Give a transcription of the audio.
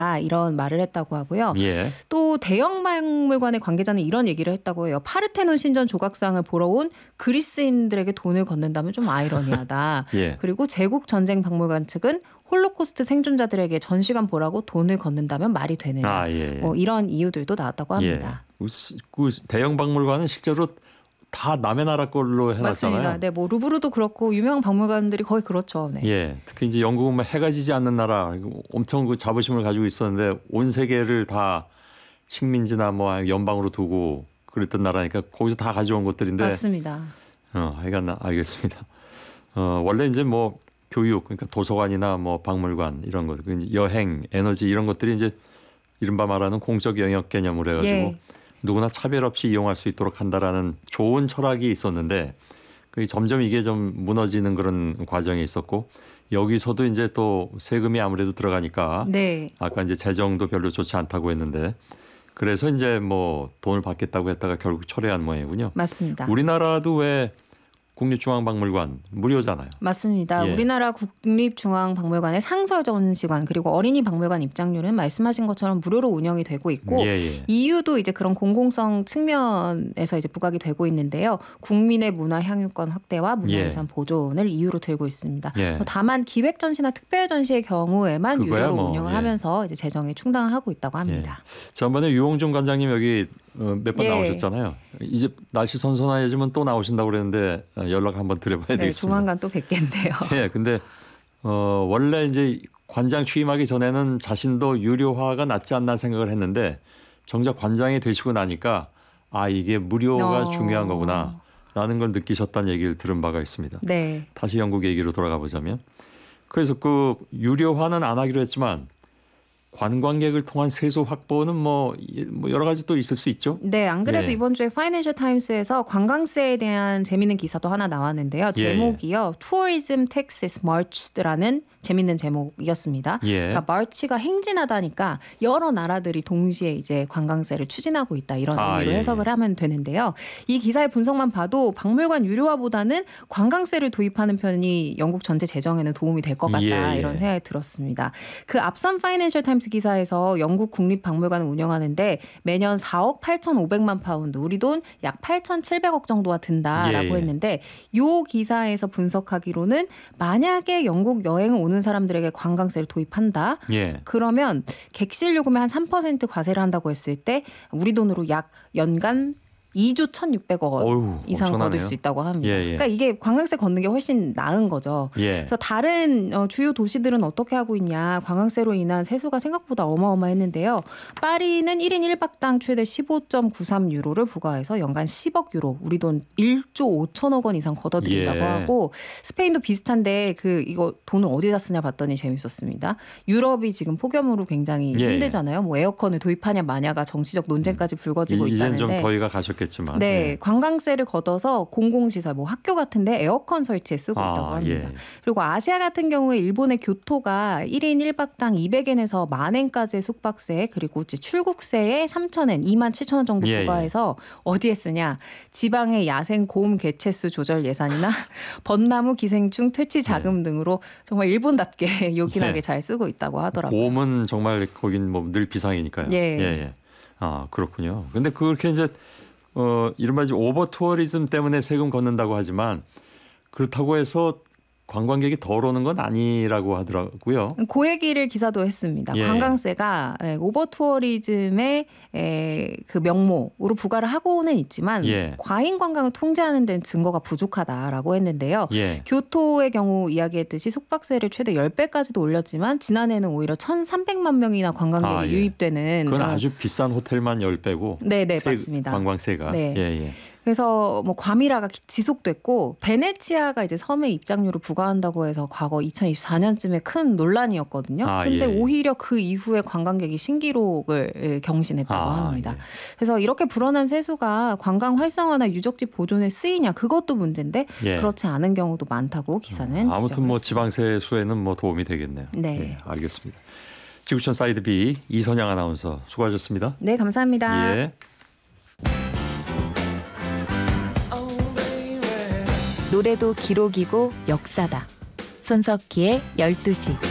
이런 말을 했다고 하고요. 예. 또 대형 박물관의 관계자는 이런 얘기를 했다고 해요. 파르테논 신전 조각상을 보러 온 그리스인들에게 돈을 걷는다면 좀 아이러니하다. 예. 그리고 제국 전쟁 박물관 측은 홀로코스트 생존자들에게 전시관 보라고 돈을 걷는다면 말이 되느냐. 이런 이유들도 나왔다고 합니다. 그 대형 박물관은 실제로 다 남의 나라 걸로 해놨잖아요. 맞습니다. 네, 뭐 루브르도 그렇고 유명한 박물관들이 거의 그렇죠. 네. 예, 특히 이제 영국은 해가 지지 않는 나라, 엄청 그 자부심을 가지고 있었는데 온 세계를 다 식민지나 뭐 연방으로 두고 그랬던 나라니까 거기서 다 가져온 것들인데. 맞습니다. 하여간 알겠습니다. 원래 이제 뭐 교육, 그러니까 도서관이나 뭐 박물관 이런 것, 여행, 에너지 이런 것들이 이제 이른바 말하는 공적 영역 개념으로 해가지고. 누구나 차별 없이 이용할 수 있도록 한다라는 좋은 철학이 있었는데 점점 이게 좀 무너지는 그런 과정이 있었고 여기서도 이제 또 세금이 아무래도 들어가니까 아까 이제 재정도 별로 좋지 않다고 했는데 그래서 이제 뭐 돈을 받겠다고 했다가 결국 철회한 모양이군요. 맞습니다. 우리나라도 왜 국립중앙박물관 무료잖아요. 맞습니다. 우리나라 국립중앙박물관의 상설전시관 그리고 어린이 박물관 입장료는 말씀하신 것처럼 무료로 운영이 되고 있고 이유도 이제 그런 공공성 측면에서 이제 부각이 되고 있는데요. 국민의 문화 향유권 확대와 문화유산 보존을 이유로 들고 있습니다. 다만 기획전시나 특별전시의 경우에만 유료로 운영을 하면서 이제 재정에 충당하고 있다고 합니다. 지난번에 유홍준 관장님 여기 몇 번 나오셨잖아요. 이제 날씨 선선해지면 또 나오신다고 그랬는데 연락 한번 드려봐야 되겠습니다. 조만간 또 뵙겠네요. 근데 원래 이제 관장 취임하기 전에는 자신도 유료화가 낫지 않나 생각을 했는데 정작 관장이 되시고 나니까 이게 무료가 중요한 거구나라는 걸 느끼셨다는 얘기를 들은 바가 있습니다. 다시 영국 얘기로 돌아가 보자면 그래서 그 유료화는 안 하기로 했지만 관광객을 통한 세수 확보는 뭐 여러 가지 또 있을 수 있죠. 네, 안 그래도 이번 주에 파이낸셜 타임스에서 관광세에 대한 재미있는 기사도 하나 나왔는데요. 제목이요. Tourism Taxes Marched라는 재밌는 제목이었습니다. 그러니까 마치가 행진하다니까 여러 나라들이 동시에 이제 관광세를 추진하고 있다 이런 의미로 해석을 하면 되는데요. 이 기사의 분석만 봐도 박물관 유료화보다는 관광세를 도입하는 편이 영국 전체 재정에는 도움이 될 것 같다 이런 생각이 들었습니다. 그 앞선 파이낸셜 타임스 기사에서 영국 국립박물관을 운영하는데 매년 4억 8,500만 파운드 우리 돈 약 8,700억 정도가 든다라고 했는데 이 기사에서 분석하기로는 만약에 영국 여행을 오는 사람들에게 관광세를 도입한다. 그러면 객실 요금의 한 3% 과세를 한다고 했을 때 우리 돈으로 약 연간 2조 1,600억 원 이상 거둘 수 있다고 합니다. 그러니까 이게 관광세 걷는 게 훨씬 나은 거죠. 그래서 다른 주요 도시들은 어떻게 하고 있냐. 관광세로 인한 세수가 생각보다 어마어마했는데요. 파리는 1인 1박당 최대 15.93유로를 부과해서 연간 10억 유로, 우리 돈 1조 5천억 원 이상 걷어들인다고 하고 스페인도 비슷한데 이거 돈을 어디다 쓰냐 봤더니 재밌었습니다. 유럽이 지금 폭염으로 굉장히 힘들잖아요. 뭐 에어컨을 도입하냐 마냐가 정치적 논쟁까지 불거지고 있다는데. 이제는 좀 더위가 가셨겠지만. 관광세를 걷어서 공공시설, 뭐 학교 같은데 에어컨 설치에 쓰고 있다고 합니다. 그리고 아시아 같은 경우에 일본의 교토가 1인 1박당 200엔에서 10,000엔까지의 숙박세 그리고 출국세에 3,000엔, 27,000원 정도 부과해서 어디에 쓰냐. 지방의 야생 고음 개체수 조절 예산이나 벚나무 기생충 퇴치 자금 등으로 정말 일본답게 요긴하게 잘 쓰고 있다고 하더라고요. 고음은 정말 거긴 뭐 늘 비상이니까요. 그렇군요. 근데 그렇게 이제 이른바 오버 투어리즘 때문에 세금 걷는다고 하지만 그렇다고 해서 관광객이 덜 오는 건 아니라고 하더라고요. 그 얘기를 기사도 했습니다. 관광세가 오버 투어리즘의 그 명목으로 부과를 하고는 있지만 과잉 관광을 통제하는 데는 증거가 부족하다라고 했는데요. 교토의 경우 이야기했듯이 숙박세를 최대 10배까지도 올렸지만 지난해는 오히려 1,300만 명이나 관광객이 유입되는. 그건 아주 비싼 호텔만 10배고. 맞습니다. 관광세가. 그래서 뭐 과밀화가 지속됐고 베네치아가 이제 섬에 입장료를 부과한다고 해서 과거 2024년쯤에 큰 논란이었거든요. 그런데 오히려 그 이후에 관광객이 신기록을 경신했다고 합니다. 그래서 이렇게 불어난 세수가 관광 활성화나 유적지 보존에 쓰이냐 그것도 문제인데 그렇지 않은 경우도 많다고 기사는 아무튼 뭐 지방세 수에는 뭐 도움이 되겠네요. 알겠습니다. 지구촌 사이드 B 이선양 아나운서 수고하셨습니다. 네, 감사합니다. 노래도 기록이고 역사다. 손석희의 12시.